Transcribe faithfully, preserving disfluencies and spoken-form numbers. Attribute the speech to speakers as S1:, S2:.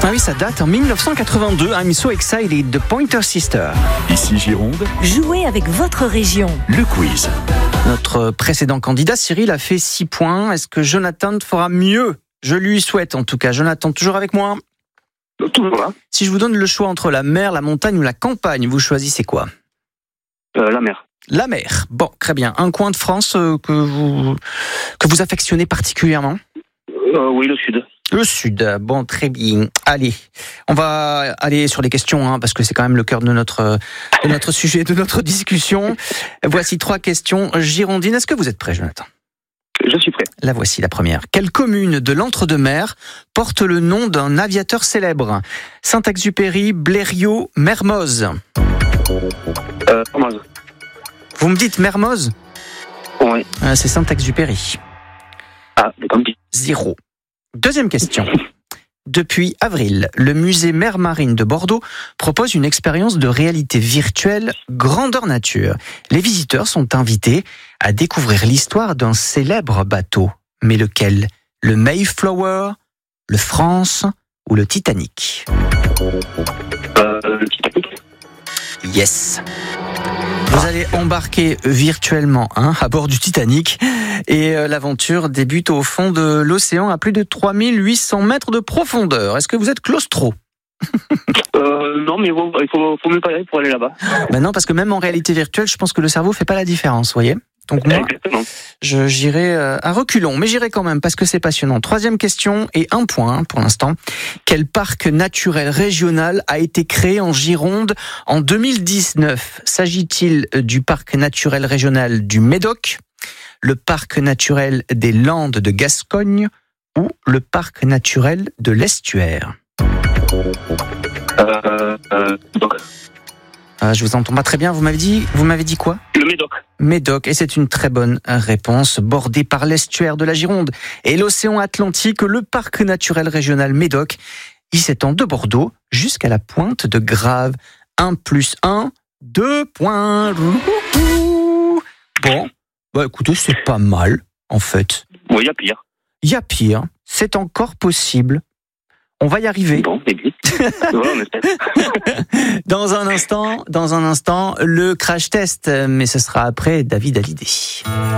S1: Ah oui, ça date en mille neuf cent quatre-vingt-deux. I'm so excited, The Pointer Sisters.
S2: Ici Gironde,
S3: Jouez avec votre région.
S2: le quiz.
S1: Notre précédent candidat, Cyril, a fait six points. Est-ce que Jonathan fera mieux? Je lui souhaite en tout cas. Jonathan, toujours avec moi?
S4: Toujours là.
S1: Si je vous donne le choix entre la mer, la montagne ou la campagne, vous choisissez quoi?
S4: Euh, la mer.
S1: La mer. Bon, très bien. Un coin de France euh, que vous que vous affectionnez particulièrement?
S4: Euh, oui, le sud.
S1: Le sud. Bon, très bien. Allez, on va aller sur les questions, hein, parce que c'est quand même le cœur de notre de notre sujet, de notre discussion. Voici trois questions girondines. Est-ce que vous êtes prêt, Jonathan?
S4: Je suis prêt.
S1: La voici la première. Quelle commune de l'Entre-deux-Mers porte le nom d'un aviateur célèbre? Saint-Exupéry, Blériot, Mermoz.
S4: Euh, Mermoz.
S1: Vous me dites Mermoz?
S4: Oui.
S1: Euh, C'est Saint-Exupéry.
S4: Ah, comme dit.
S1: Zéro. Deuxième question. Depuis avril, le musée Mer Marine de Bordeaux propose une expérience de réalité virtuelle grandeur nature. Les visiteurs sont invités à découvrir l'histoire d'un célèbre bateau. Mais lequel? Le Mayflower, le France ou le Titanic?
S4: Euh, le Titanic.
S1: Yes. Vous allez embarquer virtuellement hein, à bord du Titanic et euh, l'aventure débute au fond de l'océan à plus de trois mille huit cents mètres de profondeur. Est-ce que vous êtes claustro?
S4: Euh, non, mais bon, il faut, faut mieux pas y aller pour aller là-bas.
S1: Ben non, parce que même en réalité virtuelle, je pense que le cerveau fait pas la différence, vous voyez. Donc moi,
S4: Exactement.
S1: je j'irai euh, à reculons, mais j'irai quand même parce que c'est passionnant. Troisième question et un point hein, pour l'instant. Quel parc naturel régional a été créé en Gironde en deux mille dix-neuf? S'agit-il du parc naturel régional du Médoc, le parc naturel des Landes de Gascogne ou le parc naturel de l'Estuaire?
S4: Euh, euh, donc,
S1: Ah, je vous entends pas très bien. Vous m'avez dit, vous m'avez dit quoi?
S4: le Médoc.
S1: Médoc, et c'est une très bonne réponse. Bordé par l'estuaire de la Gironde et l'océan Atlantique, le parc naturel régional Médoc, il s'étend de Bordeaux jusqu'à la pointe de Grave. un plus un, deux points. Bon, bah écoutez, c'est pas mal, en fait.
S4: Oui, il y a pire.
S1: Il y a pire, c'est encore possible. On va y arriver.
S4: Bon, c'est bien. Voilà, on espère.
S1: Dans un instant, dans un instant, le crash test, mais ce sera après David Hallyday.